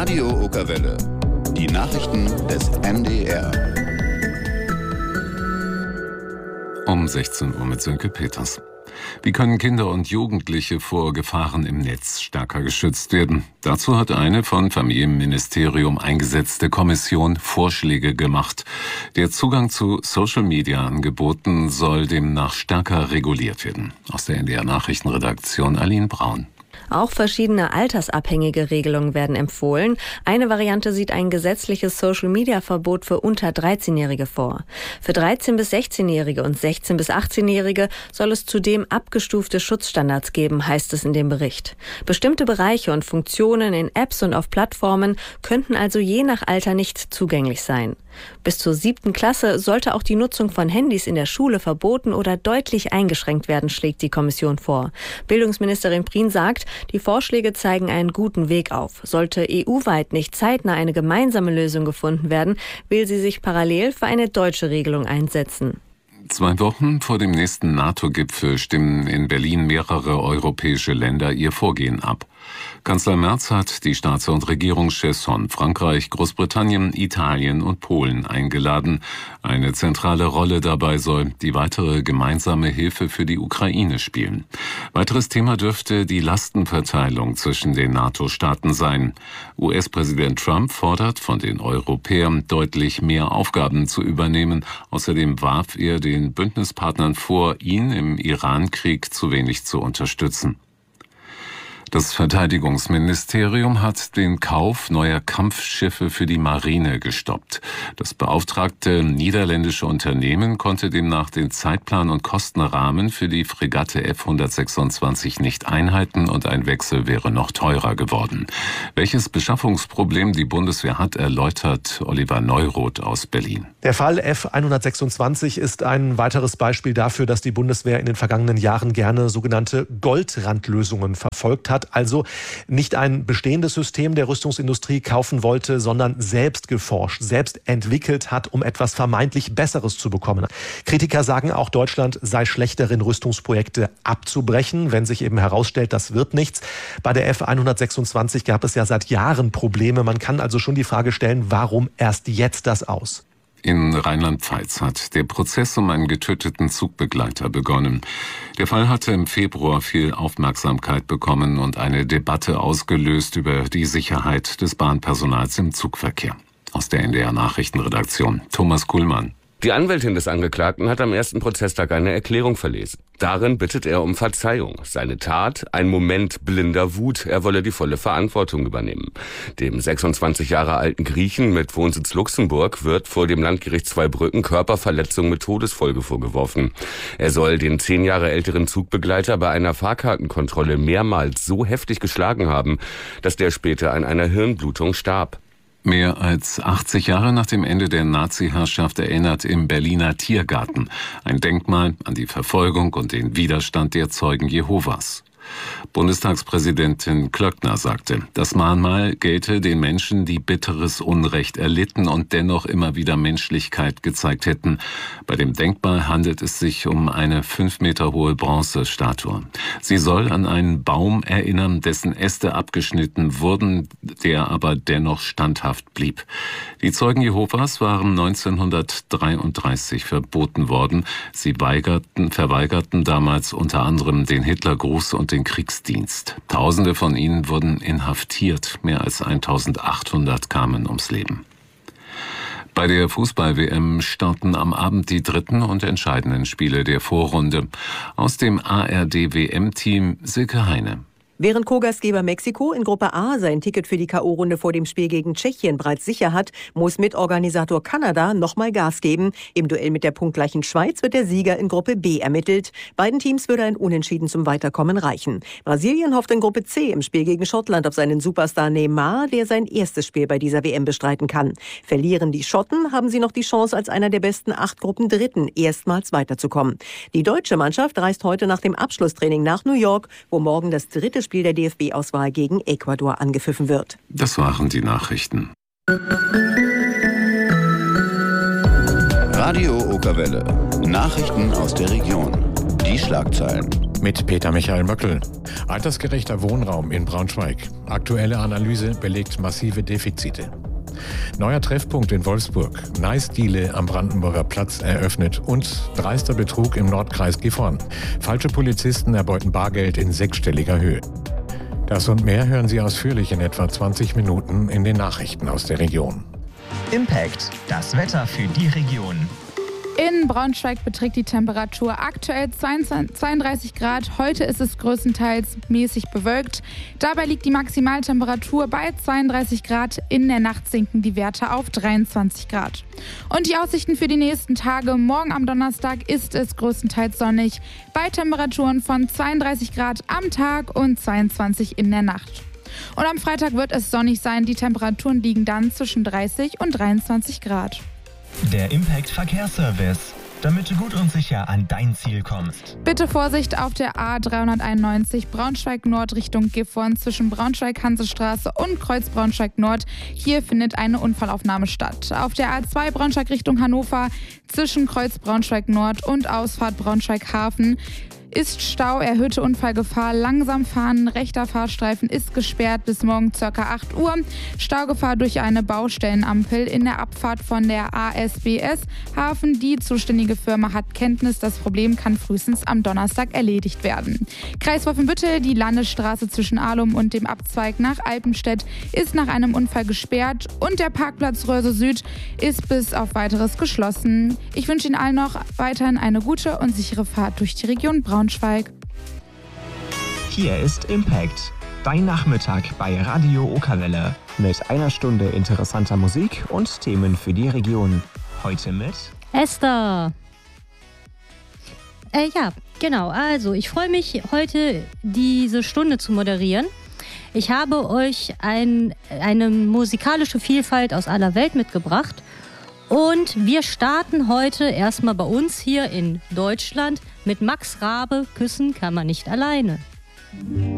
Radio Okerwelle. Die Nachrichten des NDR. Um 16 Uhr mit Sönke Peters. Wie können Kinder und Jugendliche vor Gefahren im Netz stärker geschützt werden? Dazu hat eine vom Familienministerium eingesetzte Kommission Vorschläge gemacht. Der Zugang zu Social-Media-Angeboten soll demnach stärker reguliert werden. Aus der NDR-Nachrichtenredaktion Aline Braun. Auch verschiedene altersabhängige Regelungen werden empfohlen. Eine Variante sieht ein gesetzliches Social-Media-Verbot für unter 13-Jährige vor. Für 13- bis 16-Jährige und 16- bis 18-Jährige soll es zudem abgestufte Schutzstandards geben, heißt es in dem Bericht. Bestimmte Bereiche und Funktionen in Apps und auf Plattformen könnten also je nach Alter nicht zugänglich sein. Bis zur 7. Klasse sollte auch die Nutzung von Handys in der Schule verboten oder deutlich eingeschränkt werden, schlägt die Kommission vor. Bildungsministerin Prien sagt, die Vorschläge zeigen einen guten Weg auf. Sollte EU-weit nicht zeitnah eine gemeinsame Lösung gefunden werden, will sie sich parallel für eine deutsche Regelung einsetzen. 2 Wochen vor dem nächsten NATO-Gipfel stimmen in Berlin mehrere europäische Länder ihr Vorgehen ab. Kanzler Merz hat die Staats- und Regierungschefs von Frankreich, Großbritannien, Italien und Polen eingeladen. Eine zentrale Rolle dabei soll die weitere gemeinsame Hilfe für die Ukraine spielen. Weiteres Thema dürfte die Lastenverteilung zwischen den NATO-Staaten sein. US-Präsident Trump fordert von den Europäern, deutlich mehr Aufgaben zu übernehmen. Außerdem warf er den Bündnispartnern vor, ihn im Iran-Krieg zu wenig zu unterstützen. Das Verteidigungsministerium hat den Kauf neuer Kampfschiffe für die Marine gestoppt. Das beauftragte niederländische Unternehmen konnte demnach den Zeitplan und Kostenrahmen für die Fregatte F-126 nicht einhalten und ein Wechsel wäre noch teurer geworden. Welches Beschaffungsproblem die Bundeswehr hat, erläutert Oliver Neuroth aus Berlin. Der Fall F-126 ist ein weiteres Beispiel dafür, dass die Bundeswehr in den vergangenen Jahren gerne sogenannte Goldrandlösungen verfolgt hat. Also nicht ein bestehendes System der Rüstungsindustrie kaufen wollte, sondern selbst geforscht, selbst entwickelt hat, um etwas vermeintlich Besseres zu bekommen. Kritiker sagen auch, Deutschland sei schlecht darin, Rüstungsprojekte abzubrechen, wenn sich eben herausstellt, das wird nichts. Bei der F-126 gab es ja seit Jahren Probleme. Man kann also schon die Frage stellen, warum erst jetzt das aus? In Rheinland-Pfalz hat der Prozess um einen getöteten Zugbegleiter begonnen. Der Fall hatte im Februar viel Aufmerksamkeit bekommen und eine Debatte ausgelöst über die Sicherheit des Bahnpersonals im Zugverkehr. Aus der NDR-Nachrichtenredaktion Thomas Kuhlmann. Die Anwältin des Angeklagten hat am ersten Prozesstag eine Erklärung verlesen. Darin bittet er um Verzeihung. Seine Tat, ein Moment blinder Wut, er wolle die volle Verantwortung übernehmen. Dem 26 Jahre alten Griechen mit Wohnsitz Luxemburg wird vor dem Landgericht Zweibrücken Körperverletzung mit Todesfolge vorgeworfen. Er soll den 10 Jahre älteren Zugbegleiter bei einer Fahrkartenkontrolle mehrmals so heftig geschlagen haben, dass der später an einer Hirnblutung starb. Mehr als 80 Jahre nach dem Ende der Nazi-Herrschaft erinnert im Berliner Tiergarten ein Denkmal an die Verfolgung und den Widerstand der Zeugen Jehovas. Bundestagspräsidentin Klöckner sagte, das Mahnmal gelte den Menschen, die bitteres Unrecht erlitten und dennoch immer wieder Menschlichkeit gezeigt hätten. Bei dem Denkmal handelt es sich um eine 5 Meter hohe Bronzestatue. Sie soll an einen Baum erinnern, dessen Äste abgeschnitten wurden, der aber dennoch standhaft blieb. Die Zeugen Jehovas waren 1933 verboten worden. Sie verweigerten damals unter anderem den Hitlergruß und den Kriegsdienst. Tausende von ihnen wurden inhaftiert. Mehr als 1800 kamen ums Leben. Bei der Fußball-WM starten am Abend die dritten und entscheidenden Spiele der Vorrunde. Aus dem ARD-WM-Team Silke Heine. Während Co-Gastgeber Mexiko in Gruppe A sein Ticket für die K.O.-Runde vor dem Spiel gegen Tschechien bereits sicher hat, muss Mitorganisator Kanada nochmal Gas geben. Im Duell mit der punktgleichen Schweiz wird der Sieger in Gruppe B ermittelt. Beiden Teams würde ein Unentschieden zum Weiterkommen reichen. Brasilien hofft in Gruppe C im Spiel gegen Schottland auf seinen Superstar Neymar, der sein erstes Spiel bei dieser WM bestreiten kann. Verlieren die Schotten, haben sie noch die Chance, als einer der besten 8 Gruppendritten erstmals weiterzukommen. Die deutsche Mannschaft reist heute nach dem Abschlusstraining nach New York, wo morgen das dritte Spiel der DFB-Auswahl gegen Ecuador angepfiffen wird. Das waren die Nachrichten. Radio Okerwelle. Nachrichten aus der Region. Die Schlagzeilen. Mit Peter Michael Möckel. Altersgerechter Wohnraum in Braunschweig. Aktuelle Analyse belegt massive Defizite. Neuer Treffpunkt in Wolfsburg. Nice-Diele am Brandenburger Platz eröffnet und dreister Betrug im Nordkreis Gifhorn. Falsche Polizisten erbeuten Bargeld in 6-stelliger Höhe. Das und mehr hören Sie ausführlich in etwa 20 Minuten in den Nachrichten aus der Region. Impact, das Wetter für die Region. In Braunschweig beträgt die Temperatur aktuell 32 Grad. Heute ist es größtenteils mäßig bewölkt. Dabei liegt die Maximaltemperatur bei 32 Grad. In der Nacht sinken die Werte auf 23 Grad. Und die Aussichten für die nächsten Tage. Morgen am Donnerstag ist es größtenteils sonnig. Bei Temperaturen von 32 Grad am Tag und 22 in der Nacht. Und am Freitag wird es sonnig sein. Die Temperaturen liegen dann zwischen 30 und 23 Grad. Der Impact Verkehrsservice, damit du gut und sicher an dein Ziel kommst. Bitte Vorsicht auf der A391 Braunschweig-Nord Richtung Gifhorn zwischen Braunschweig-Hansestraße und Kreuz Braunschweig-Nord. Hier findet eine Unfallaufnahme statt. Auf der A2 Braunschweig Richtung Hannover zwischen Kreuz Braunschweig-Nord und Ausfahrt Braunschweig-Hafen ist Stau, erhöhte Unfallgefahr, langsam fahren, rechter Fahrstreifen ist gesperrt bis morgen ca. 8 Uhr. Staugefahr durch eine Baustellenampel in der Abfahrt von der ASBS Hafen. Die zuständige Firma hat Kenntnis, das Problem kann frühestens am Donnerstag erledigt werden. Kreis Wolfenbüttel, die Landesstraße zwischen Ahlum und dem Abzweig nach Alpenstedt ist nach einem Unfall gesperrt und der Parkplatz Röse Süd ist bis auf Weiteres geschlossen. Ich wünsche Ihnen allen noch weiterhin eine gute und sichere Fahrt durch die Region Braunschweig. Hier ist Impact, dein Nachmittag bei Radio Okerwelle. Mit einer Stunde interessanter Musik und Themen für die Region. Heute mit Esther. Ja, genau. Also, ich freue mich, heute diese Stunde zu moderieren. Ich habe euch eine musikalische Vielfalt aus aller Welt mitgebracht. Und wir starten heute erstmal bei uns hier in Deutschland mit Max Rabe, Küssen kann man nicht alleine.